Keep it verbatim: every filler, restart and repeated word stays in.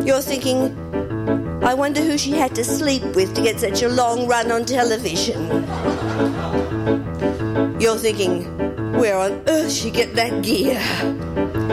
You're thinking, I wonder who she had to sleep with to get such a long run on television. You're thinking, where on earth she get that gear?